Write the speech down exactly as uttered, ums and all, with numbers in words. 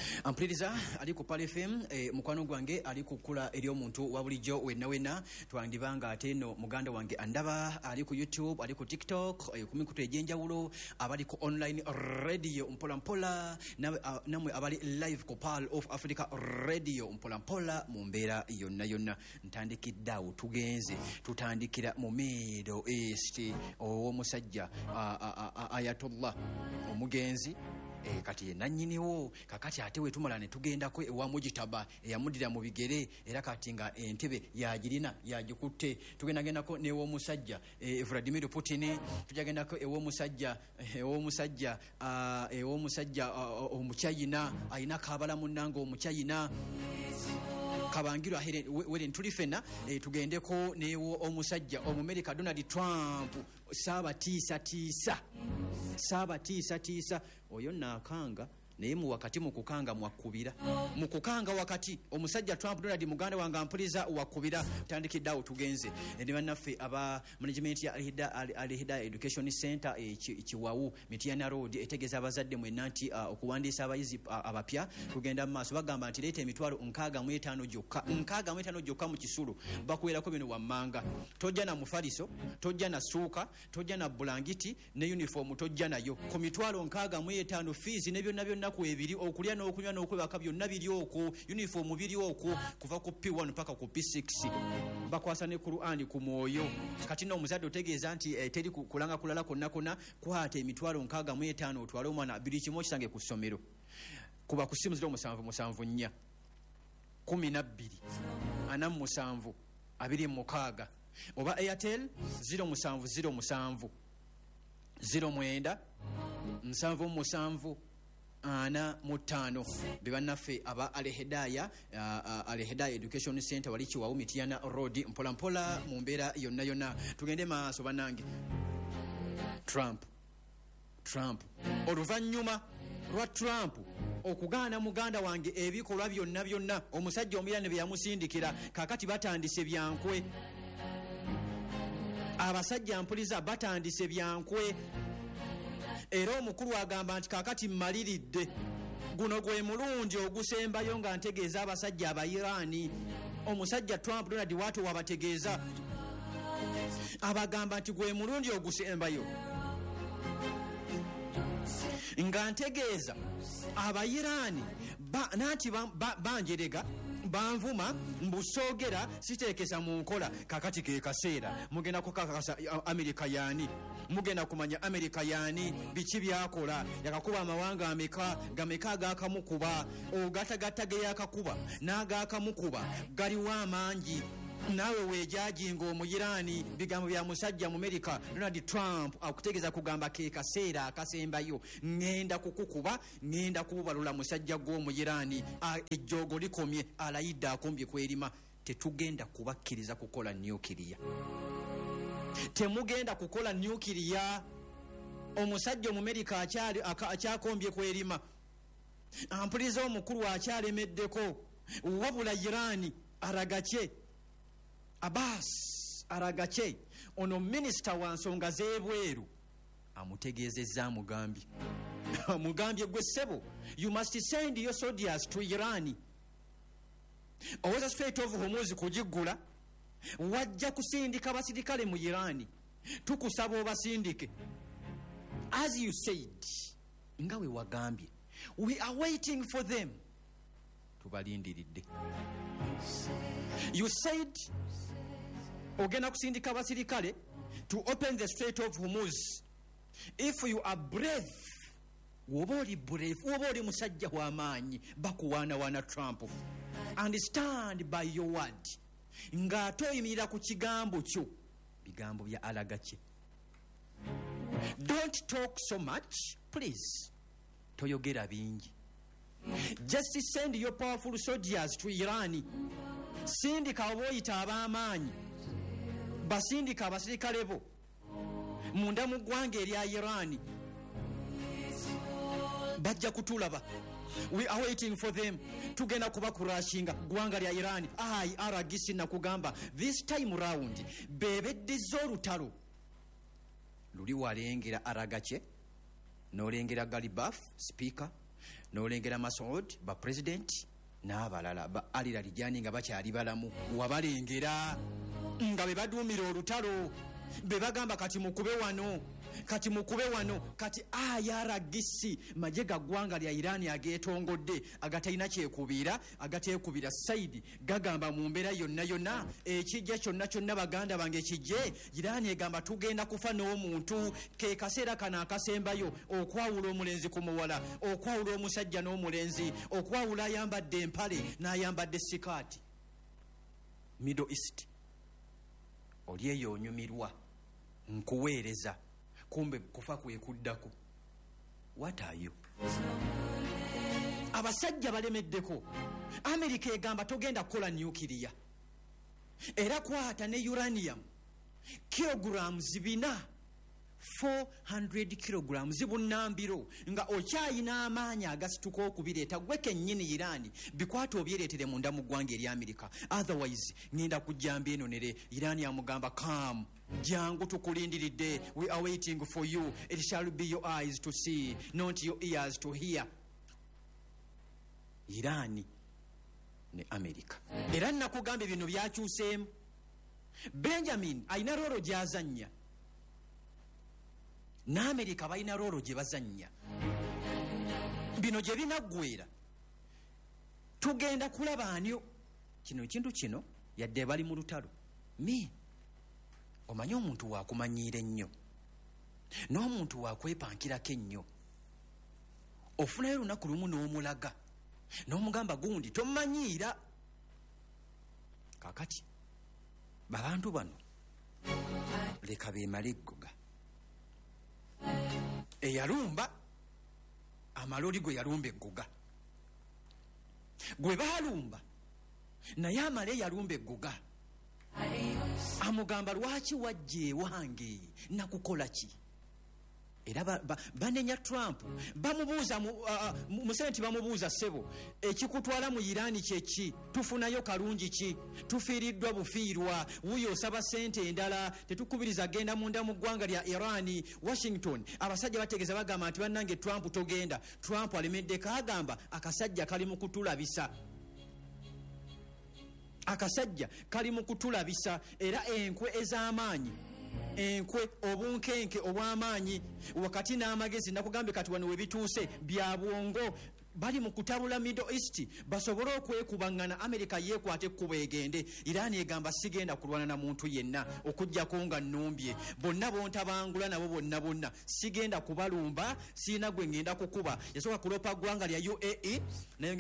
Ampuliriza ali ku Pale F M e, mukwano gwange ali kukula eri omuntu wa bulijjo wenna wenna twandibanga ate no muganda wange andaba ali ku YouTube ali ku TikTok e, ku mikutu egyenjawulo abali ku online radio mpola mpola namwe, namwe abali live ku Pearl of Africa radio mpola mpola mu mbeera yonna yonna ntandikiddawo tugenze tutandikira mu Middle East omusajja Ayatollah omugenzi E, kati nanyiniwo kakati ate wetumala ne tugendako ewa mujitaba eyamudira mu bigere era kati nga entebe yagirina yagikutte tugendagendako newo musajja e, Vladimir Putin tujagendako ewo musajja ewo musajja uh, ewo musajja uh, omuchayina ayina kabala munango omuchayina kabangiro ahere wele ntulifena e, tugendeko newo omusajja omumerika Donald Trump saba tisa tisa saba tisa tisa oyo nakanga naye mu wakati mu kukanga mwakubira mu kukanga wakati omusajja Trump Donald muganda wange ampuliza wakubira tandikiddawo tugenze ndi bannaffe aba management ya Alhida Alhida Education Center e, Chiwawu Mitiana Road etegeza abazadde mwe nanti uh, okuwandiisa abayizi uh, abapya tugenda maaso bagamba nti leeta emitwalo nkaaga mu etaano gyokka nkaaga mu etaano gyokka mu kisulu bakuwerako bino wammanga tojja na mufaliso tojja na suuka tojja na bulangiti ne uniform tojja nayo ku mitwalo nkaaga mu etaano fees ne byonna byonna ku ebiri okulya n'okunywa n'okwebaka byonna biri okwo uniform biri okwo kuva ku P one mpaka ku P six bakwasa ne Qur'ani ku mwoyo kati no omuzadde otegeeza nti eh, teri kulanga kulala konna konna kwate emitwalo nkaaga mu etaano otwale omwana biri kimo kisange ku ssomero kuba ku simu ziro musanvu musanvu nnya kumi na bbiri ana musanvu abiri mukaaga oba Airtel ziro musanvu ziro musanvu ziro mwenda musanvu musanvu ana mutano bibannaffe aba Alhidaya uh, uh, Alhidaya Education Center wali Chiwawu Mitiana Road mpola mpola mu mbeera yonna yonna tugende maaso banange Trump Trump oluvannyuma lwa Trump okugaana muganda wange ebikolwa byonna byonna omusajja omuyane bye yamusindikira kakati batandise byankwe abasajja mpuliza batandise byankwe era omukulu agamba nti kakati mmaliridde guno gwe mulundi ogusembayo nga ntegeeza abasajja abayirani omusajja Trump Donald watu wabategeeza abagamba nti gwe mulundi ogusembayo nga ntegeeza abayirani ba, nanti banjerega ba, banvuma mbusogera sitekesa mu nkola kakati ke kaseera mugenda kukakasa Amerika yani mugenda kumanya Amerika yani bichi byakola yakakuba amawanga ameka gameka gakamukuba ogatagatage yakakuba nagakamukuba gali wa mangi nawe wejaji ngo omuyirani bigambo bya musajja mu Amerika Donald Trump akutegeza kugamba ke kaseera akasembayo ngenda kukukuba ngenda kubalula musajja go omuyirani ejjogo likomye alayida akombye kwelima tetugenda kubakkiriza kukola nuclear temugenda kukola nuclear omusajja mu Amerika akyali akyakombye kwelima ampuliza omukulu akyalemeddeko wabula Irani aragache Abbas aragache ono minister wa nsonga z'ebweru amutegeezezza mugambi mugambye gwe sebo you must send your soldiers to Iran owoza Strait of Hormuz kugigula wajja kusindika basirikale mu Iran tukusaba obasindike as you said ngawe wagambye we are waiting for them tubalindiridde you said ogenda kusindika abasirikale to open the Strait of Hormuz if you are brave woboli brave woboli musajja wa maanyi bakuwana wana Trump and stand by your word nga toyimirira ku kigambo kyo bigambo bya alagache don't talk so much please toyogera bingi just send your powerful soldiers to Iran sindika aboyita ab'amaanyi basindika abasirikale bo munda mu ggwanga erya Iran bajja kutulaba we are waiting for them tugenda kuba kurashinga ggwanga lya Iran ai aragisi nakugamba this time round bebeddiza olutalo luli walengera aragache n'olengera Galibaf speaker n'olengera Masoud ba president n'abalala ba Ali Larijani nga bakyali balamu wabalengera nga be baduumira olutalo be bagamba kati mukube wano kati mukube wano kati ayaragisi maje gaggwanga lya Iran ageetongodde agatalina kyekubira agateekubira Saidi gagamba mu mbeera yonna yonna ekijja kyonna kyonna baganda bange kijje Iran egamba tugenda kufa n'omuntu ke kaseera kana akasembayo okwawula omulenzi ku muwala okwawula omusajja n'omulenzi okwawula ayambadde empale n'ayambadde sikaati. Middle East oli eyo onyumirwa nkuweereza kumbe kufa kwe kuddako. What are you? Abasajja balemeddeko. America egamba togenda kukola nuclear era kwata ne uranium kilograms bina four hundred kilograms zibunambiro nga okyayina amaanyi agasituka okubireeta gwe kennyini Irani bikwata obyereetere munda mu ggwanga eri America. Otherwise ngenda kujjamba eno nere Irani amugamba come jangu tukulindiridde, we are waiting for you, it shall be your eyes to see not your ears to hear. Irani ne America era nakugamba bino byakyuseemu. Benjamin ayina rolo gyazannya n'Amerika balina rolo gye bazannya. Bino gye binaggwera tugenda kulaba anyo kino ekintu kino yadde bali mu lutalo. Mi omanyi omuntu wakumanyiira ennyo n'omuntu wakwepankirako ennyo ofunayo lunaku lumu n'omulaga n'omugamba gundi tomanyiira. Kakati babantu bano leka beemale eggoga. Eyalumba amaloli gwe yalumba eggoga gwe baalumba naye amale yalumba eggoga. Amugamba lwaki wajja ewange nakukola ki? Era banenya Trump bamubuuza musenti uh, bamubuuza ssebo ekikutwala mu Irani kyeki tufunayo kalungi ki tufiiriddwa bufiirwa wuyo osaba ssente endala tetukubiriza genda munda mu ggwanga lya Irani. Washington abasajja bategeeza bagamba nti bannange Trump togenda. Trump alemedde kagamba akasajja kali mu kutulabisa akasajja kali mu kutulabisa era enkwe ez'amaanyi enkwe obunkenke obw'amaanyi wakati n'amagezi nakugambye kati wano we bituuse bya bwongo bali mu kutabula Middle East basobole okwekubaŋŋana. America yeekwate ekkubo egende. Irani egamba sigenda kulwana na muntu yenna okujjako nga nnumbye bonna bontabangula nabo bonna bonna sigenda kubalumba siina gwe ngenda kukuba. Yasooka kulopa ggwanga lya U A E naye